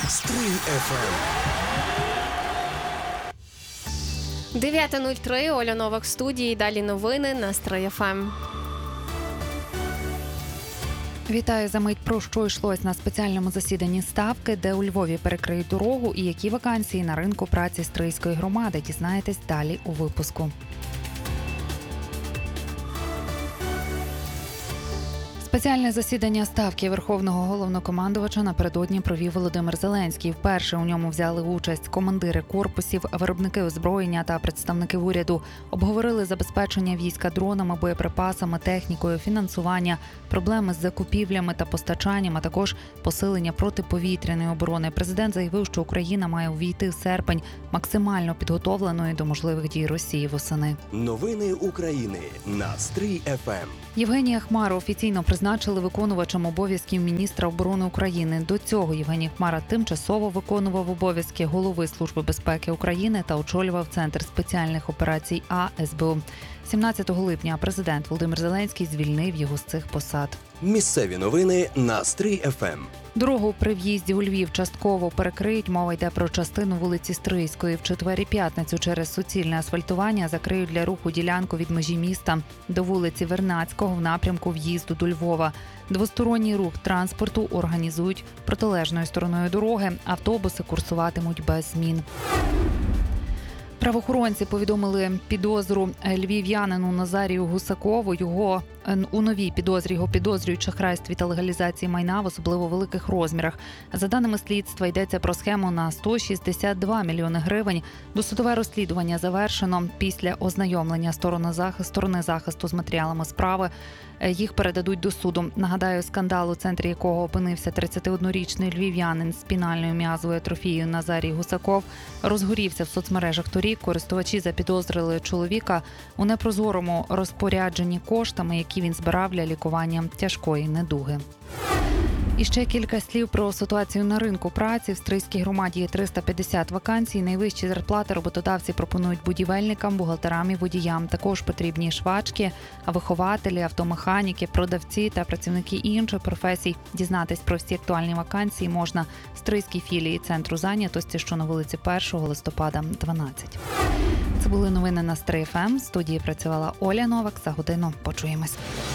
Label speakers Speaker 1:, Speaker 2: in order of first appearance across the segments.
Speaker 1: Настрій ФМ.
Speaker 2: 9:03, Оля Новак в студії, далі новини Настрій ФМ.
Speaker 3: Вітаю за мить, про що йшлось на спеціальному засіданні Ставки, де у Львові перекриють дорогу і які вакансії на ринку праці Стрийської громади. Дізнаєтесь далі у випуску. Спеціальне засідання Ставки Верховного Головнокомандувача напередодні провів Володимир Зеленський. Вперше у ньому взяли участь командири корпусів, виробники озброєння та представники уряду. Обговорили забезпечення війська дронами, боєприпасами, технікою, фінансування, проблеми з закупівлями та постачанням, а також посилення протиповітряної оборони. Президент заявив, що Україна має увійти в серпень максимально підготовленою до можливих дій Росії восени.
Speaker 1: Новини України. Настрій ФМ.
Speaker 3: Євгенія Хмару офіційно призначили виконувачем обов'язків міністра оборони України. До цього Євгеній Хмара тимчасово виконував обов'язки голови Служби безпеки України та очолював Центр спеціальних операцій А СБУ. 17 липня президент Володимир Зеленський звільнив його з цих посад.
Speaker 1: Місцеві новини. Настрій ФМ.
Speaker 3: Дорогу при в'їзді у Львів частково перекриють. Мова йде про частину вулиці Стрийської. В четвер і п'ятницю через суцільне асфальтування закриють для руху ділянку від межі міста до вулиці Вернадського в напрямку в'їзду до Львова. Двосторонній рух транспорту організують протилежною стороною дороги. Автобуси курсуватимуть без змін. Правоохоронці повідомили підозру львів'янину Назарію Гусакову. У новій підозрі його підозрюють в шахрайстві та легалізації майна в особливо великих розмірах. За даними слідства, йдеться про схему на 162 мільйони гривень. Досудове розслідування завершено. Після ознайомлення сторони захисту з матеріалами справи їх передадуть до суду. Нагадаю, скандал, у центрі якого опинився 31-річний львів'янин з спінальною м'язовою атрофією Назарій Гусаков, розгорівся в соцмережах торік. Користувачі запідозрили чоловіка у непрозорому розпорядженні коштами, які він збирав для лікування тяжкої недуги. І ще кілька слів про ситуацію на ринку праці. В Стрийській громаді є 350 вакансій. Найвищі зарплати роботодавці пропонують будівельникам, бухгалтерам і водіям. Також потрібні швачки, вихователі, автомеханіки, продавці та працівники інших професій. Дізнатись про всі актуальні вакансії можна в Стрийській філії Центру зайнятості, що на вулиці 1 листопада, 12. Це були новини на Настрій ФМ. В студії працювала Оля Новак. За годину почуємось.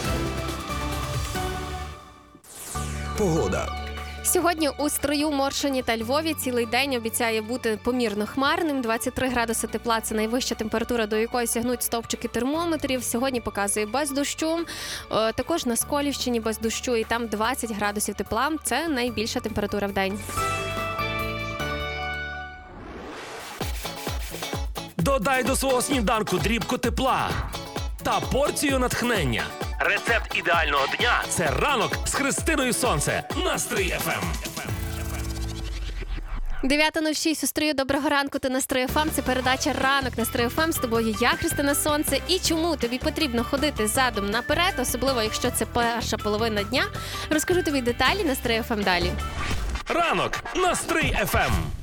Speaker 1: Погода.
Speaker 2: Сьогодні у Стрию, Моршині та Львові цілий день обіцяє бути помірно хмарним. 23 градуси тепла – це найвища температура, до якої сягнуть стовпчики термометрів. Сьогодні показує без дощу. Також на Сколівщині без дощу, і там 20 градусів тепла – це найбільша температура в день.
Speaker 4: Додай до свого сніданку дрібку тепла та порцію натхнення. Рецепт ідеального дня – це ранок з Христиною Сонце. Настрій ФМ.
Speaker 2: 9:06 у Стрию. Доброго ранку, ти Настрій ФМ. Це передача «Ранок Настрій ФМ». З тобою я, Христина Сонце. І чому тобі потрібно ходити задом наперед, особливо якщо це перша половина дня, розкажу тобі деталі. Настрій ФМ далі.
Speaker 4: Ранок Настрій ФМ.